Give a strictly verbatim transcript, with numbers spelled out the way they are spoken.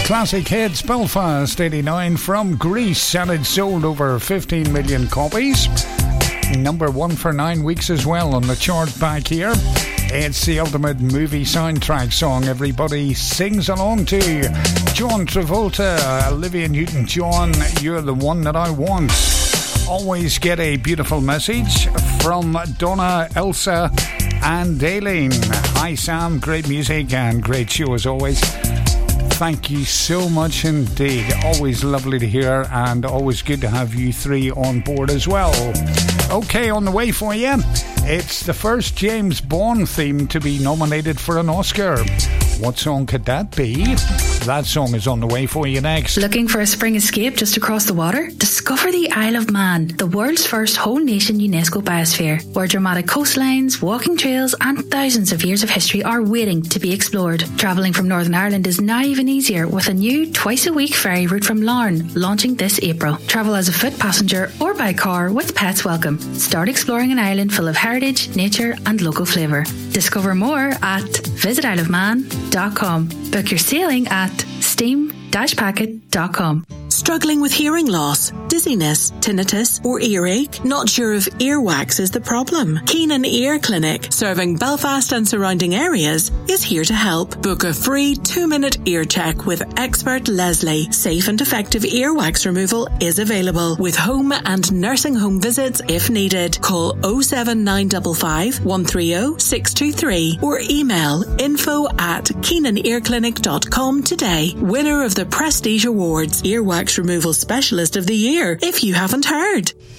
Classic hits, Belfast eighty-nine from Greece, and it sold over fifteen million copies. Number one for nine weeks as well on the chart back here. It's the ultimate movie soundtrack song everybody sings along to. John Travolta, Olivia Newton-John, You're the One That I Want. Always get a beautiful message from Donna, Elsa and Aileen. Hi Sam, great music and great show as always. Thank you so much indeed. Always lovely to hear and always good to have you three on board as well. Okay, on the way for you, it's the first James Bond theme to be nominated for an Oscar. What song could that be? That song is on the way for you next. Looking for a spring escape just across the water? Discover the Isle of Man, the world's first whole nation UNESCO biosphere, where dramatic coastlines, walking trails and thousands of years of history are waiting to be explored. Travelling from Northern Ireland is now even easier with a new twice a week ferry route from Larne launching this April. Travel as a foot passenger or by car with pets welcome. Start exploring an island full of heritage, nature and local flavour. Discover more at visit isle of man dot com. Book your sailing at steam dash packet dot com. Struggling with hearing loss, dizziness, tinnitus or earache? Not sure if earwax is the problem? Keenan Ear Clinic, serving Belfast and surrounding areas, is here to help. Book a free two-minute ear check with expert Leslie. Safe and effective earwax removal is available with home and nursing home visits if needed. Call oh seven nine five five, one three oh, six two three or email info at keenan ear clinic dot com today. Winner of the Prestige Awards, Earwax Removal Specialist of the Year, if you haven't heard.